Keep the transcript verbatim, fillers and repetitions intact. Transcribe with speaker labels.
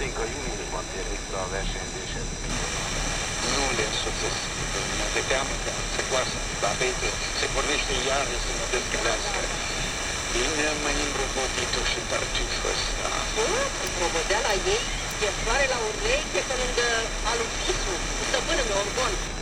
Speaker 1: Reméljük a júniusban tér vissza a versenyzéshez.
Speaker 2: Nu le însoțesc. De teamă că se coasă la bete, se pornește iară să mă descălească. Bine mă îmbrăbotit-o și tarcifă ăsta.
Speaker 3: Provodea la ei, e floare la ureche pe lângă alufisul, cu stăpână meu orgon.